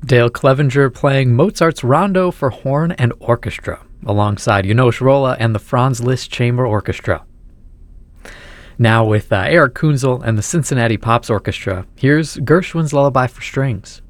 Dale Clevenger playing Mozart's Rondo for horn and orchestra, alongside Janos Rolla and the Franz Liszt Chamber Orchestra. Now with Eric Kunzel and the Cincinnati Pops Orchestra, here's Gershwin's Lullaby for Strings.